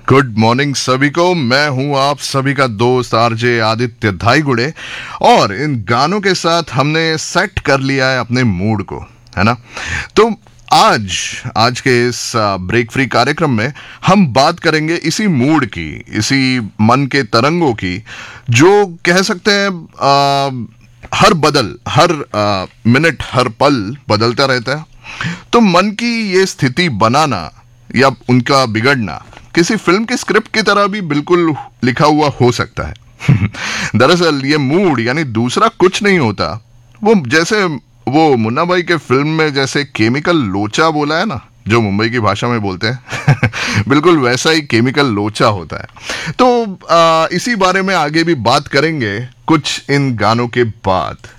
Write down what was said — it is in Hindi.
गुड मॉर्निंग सभी को। मैं हूं आप सभी का दोस्त आरजे आदित्य धाईगुड़े और इन गानों के साथ हमने सेट कर लिया है अपने मूड को, है ना। तो आज आज के इस ब्रेक फ्री कार्यक्रम में हम बात करेंगे इसी मूड की, इसी मन के तरंगों की, जो कह सकते हैं हर मिनट हर पल बदलता रहता है। तो मन की ये स्थिति बनाना या उनका बिगड़ना किसी फिल्म की स्क्रिप्ट की तरह भी बिल्कुल लिखा हुआ हो सकता है। दरअसल ये मूड यानी दूसरा कुछ नहीं होता, वो जैसे वो मुन्ना भाई के फिल्म में जैसे केमिकल लोचा बोला है ना, जो मुंबई की भाषा में बोलते हैं, बिल्कुल वैसा ही केमिकल लोचा होता है। तो इसी बारे में आगे भी बात करेंगे कुछ इन गानों के बाद।